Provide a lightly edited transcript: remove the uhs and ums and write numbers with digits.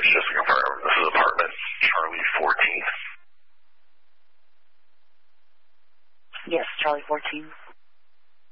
Search, just to confirm. This is apartment Charlie 14th. Yes, Charlie 14.